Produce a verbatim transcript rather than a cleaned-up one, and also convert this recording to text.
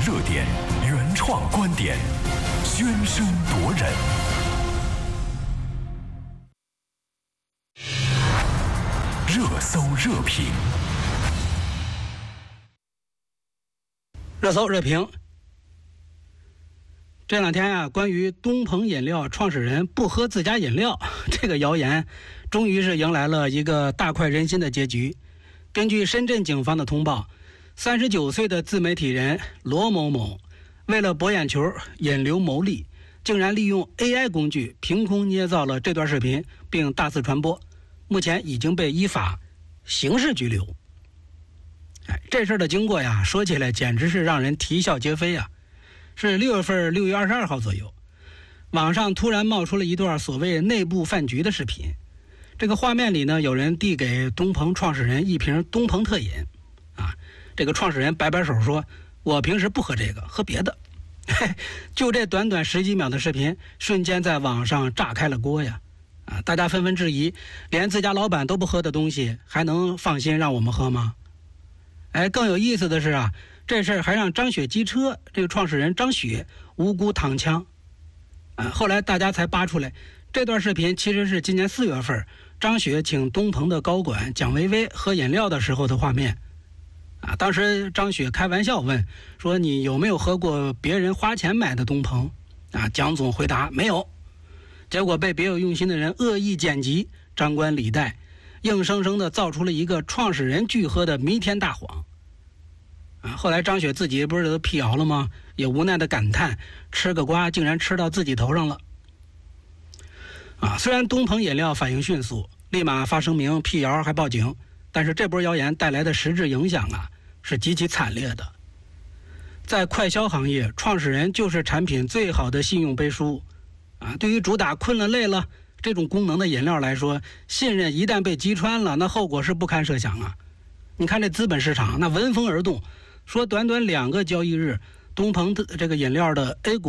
热点，原创观点，喧声夺人。热搜热评， 热搜热评。这两天啊，关于东鹏饮料创始人不喝自家饮料这个谣言，终于是迎来了一个大快人心的结局。根据深圳警方的通报，三十九岁的自媒体人罗某某，为了博眼球、引流牟利，竟然利用 A I 工具凭空捏造了这段视频，并大肆传播，目前已经被依法刑事拘留。哎，这事儿的经过呀，说起来简直是让人啼笑皆非啊！是六月份六月二十二号左右，网上突然冒出了一段所谓内部饭局的视频。这个画面里呢，有人递给东鹏创始人一瓶东鹏特饮啊，这个创始人摆摆手说：“我平时不喝这个，喝别的。”就这短短十几秒的视频，瞬间在网上炸开了锅呀！啊，大家纷纷质疑，连自家老板都不喝的东西，还能放心让我们喝吗？哎，更有意思的是啊，这事儿还让张雪机车这个创始人张雪无辜躺枪。啊，后来大家才扒出来，这段视频其实是今年四月份张雪请东鹏的高管蒋薇薇喝饮料的时候的画面。啊，当时张雪开玩笑问说：“你有没有喝过别人花钱买的东鹏？”啊，蒋总回答没有。结果被别有用心的人恶意剪辑，张冠李戴，硬生生的造出了一个创始人拒喝的弥天大谎。啊，后来张雪自己不是都辟谣了吗？也无奈的感叹，吃个瓜竟然吃到自己头上了。啊，虽然东鹏饮料反应迅速，立马发声明辟谣还报警，但是这波谣言带来的实质影响啊，是极其惨烈的。在快消行业，创始人就是产品最好的信用背书。啊，对于主打困了累了这种功能的饮料来说，信任一旦被击穿了，那后果是不堪设想啊！你看这资本市场，那闻风而动，说短短两个交易日，东鹏的这个饮料的 A 股